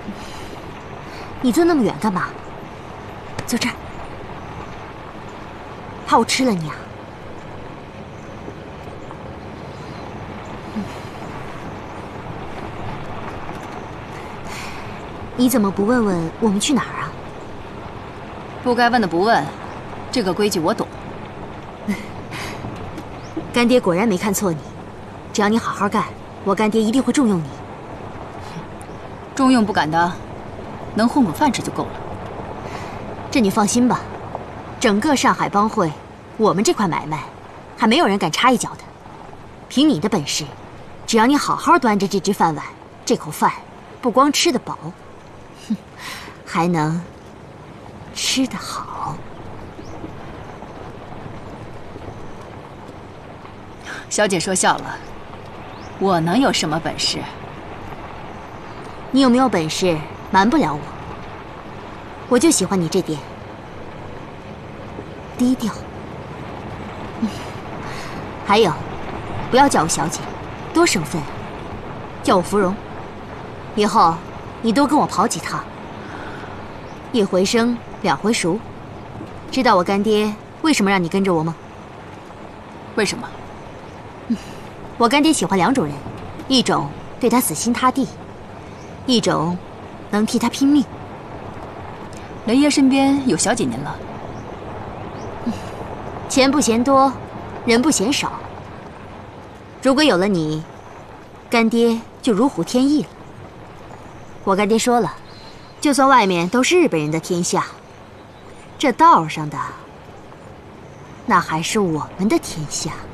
你坐那么远干嘛？坐这儿，怕我吃了你啊？你怎么不问问我们去哪儿啊？ 不该问的不问，这个规矩我懂。 干爹果然没看错你，只要你好好干，我干爹一定会重用你。 重用不敢当，能混口饭吃就够了。 这你放心吧，整个上海帮会，我们这块买卖，还没有人敢插一脚的。凭你的本事，只要你好好端着这只饭碗，这口饭不光吃得饱，哼，还能吃得好。 小姐说笑了，我能有什么本事？ 你有没有本事瞒不了我？我就喜欢你这点，低调。还有，不要叫我小姐，多生分啊！叫我芙蓉。以后你多跟我跑几趟，一回生两回熟。知道我干爹为什么让你跟着我吗？ 为什么？ 我干爹喜欢两种人，一种对他死心塌地，一种能替他拼命。 雷爷身边有小姐您了， 钱不嫌多，人不嫌少。如果有了你，干爹就如虎添翼了。我干爹说了，就算外面都是日本人的天下，这道上的那还是我们的天下。